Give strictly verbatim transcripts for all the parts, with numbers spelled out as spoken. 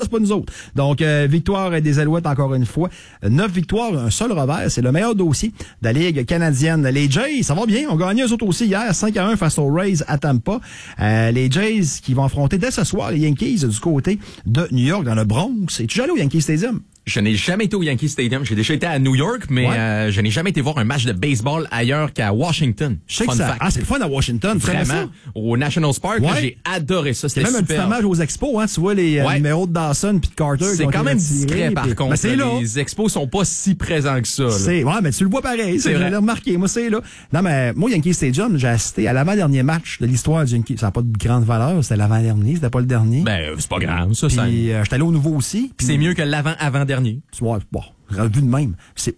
c'est pas nous autres. Donc, euh, victoire des Alouettes encore une fois. Neuf victoires, un seul revers. C'est le meilleur dossier de la Ligue canadienne. Les Jays, ça va bien. On gagnait eux autres aussi hier, cinq à un face aux Rays à Tampa. Euh, les Jays qui vont affronter dès ce soir les Yankees du côté de New York, dans le Bronx. Es-tu allé au Yankee Stadium? Je n'ai jamais été au Yankee Stadium. J'ai déjà été à New York, mais ouais. euh, je n'ai jamais été voir un match de baseball ailleurs qu'à Washington. Je sais que ça... Ah, c'est le fun à Washington. Vraiment. Au Nationals Park, ouais. là, j'ai adoré ça. C'était même super. Un petit hommage aux expos, hein. Tu vois les ouais. euh, numéros de Dawson puis de Carter. C'est quand même discret, par puis... contre. Ben, c'est là. Les expos sont pas si présents que ça. Là. C'est... Ouais, mais tu le vois pareil. C'est vrai. Je l'ai remarqué. Moi, c'est là. Non, mais moi, Yankee Stadium, j'ai assisté à l'avant-dernier match de l'histoire du Yankee. Ça n'a pas de grande valeur. C'était l'avant-dernier. C'était pas le dernier. Ben, c'est pas grave, ça. Puis, euh, j'étais allé au nouveau aussi. Puis c'est mieux que l'avant-avant-dernier. Ouais, bon. Vu de même. C'est,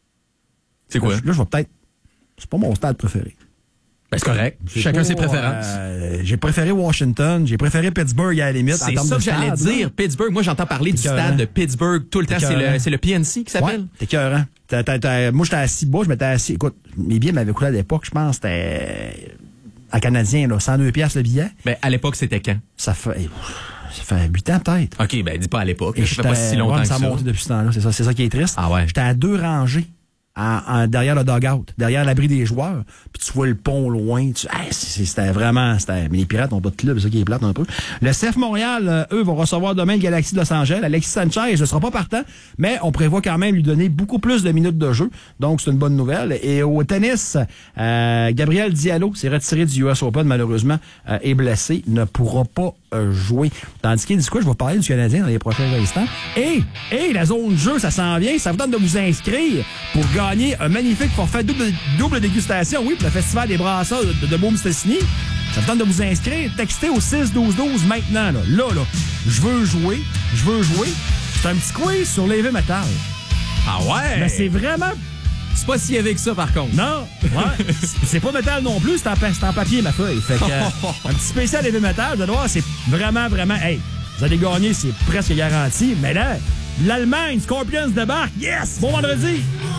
c'est quoi? Là, je vais peut-être... C'est pas mon stade préféré. Ben, c'est correct. C'est Chacun pas, ses préférences. Euh, j'ai préféré Washington. J'ai préféré Pittsburgh à la limite. C'est ça que j'allais dire. Là. Pittsburgh. Moi, j'entends parler du stade de Pittsburgh tout le temps. C'est le, c'est le P N C qui s'appelle? Ouais, t'es écœurant. T'as, t'as, t'as, moi, j'étais assis bas. Je m'étais assis... Écoute, mes billets m'avaient coûté à l'époque. Je pense c'était... À Canadien, là. cent deux piastres le billet. Ben, à l'époque, c'était quand? Ça fait... Ça fait huit ans, peut-être. OK, ben dis pas à l'époque. Ça fait pas si longtemps ouais, que ça. ça. a monté depuis ce temps-là. C'est ça, c'est ça qui est triste. Ah ouais. J'étais à deux rangées en, en, derrière le dugout, derrière l'abri des joueurs. Puis tu vois le pont au loin. Tu, hey, c'est, c'était vraiment... C'était, mais les Pirates n'ont pas de club, c'est ça qui est plate un peu. Le C F Montréal, euh, eux, vont recevoir demain le Galaxy de Los Angeles. Alexis Sanchez ne sera pas partant, mais on prévoit quand même lui donner beaucoup plus de minutes de jeu. Donc, c'est une bonne nouvelle. Et au tennis, euh, Gabriel Diallo s'est retiré du U S Open, malheureusement, euh, est blessé. Il ne pourra pas euh, jouer. Tandis qu'il dit quoi, je vais parler du Canadien dans les prochains instants. Et, et la zone jeu, ça s'en vient. Ça vous donne de vous inscrire pour gagner un magnifique forfait double, double dégustation, oui, pour le Festival des brasseurs de, de, de Beaume-Stessigny. Ça vous tente de vous inscrire. Textez au six douze douze maintenant. Là, là, là. Je veux jouer. Je veux jouer. C'est un petit quiz sur l'heavy metal. Ah ouais? Mais c'est vraiment... C'est pas si avec ça, par contre. Non. Ouais. C'est pas métal non plus. C'est en, c'est en papier, ma feuille. Fait que, euh, un petit spécial heavy metal. Vous allez voir, c'est vraiment, vraiment... Hey, vous allez gagner, c'est presque garanti. Mais là, l'Allemagne, Scorpions débarque. Yes! Bon vendredi!